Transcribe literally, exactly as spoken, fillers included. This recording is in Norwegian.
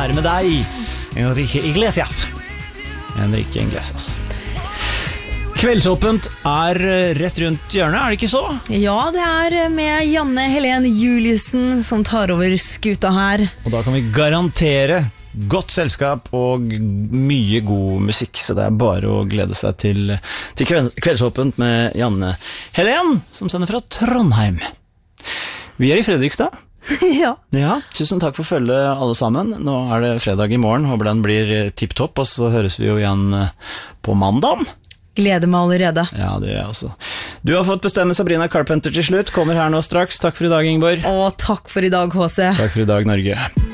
være med deg, Enrique Iglesias. Enrique Iglesias. Kveldsåpent er rett rundt hjørnet, er det ikke så? Ja, det er med Janne Helen Juliussen som tar over skuta her. Og da kan vi garantere godt selskap og mye god musikk, så det er bare å glede seg til, til Kveldsåpent med Janne Helen, som sender fra Trondheim. Vi er i Fredrikstad. Ja. Ja, tusen takk for følget alle sammen. Nå er det fredag i morgen, håper den blir tipptopp, og så høres vi jo igjen på mandagen. Gleder meg allerede. Ja, det gjør jeg også. Du har fått bestemme Sabrina Carpenter til slutt, kommer her nå straks. Takk for i dag, Ingeborg. Og takk for i dag, H C. Takk for i dag, Norge.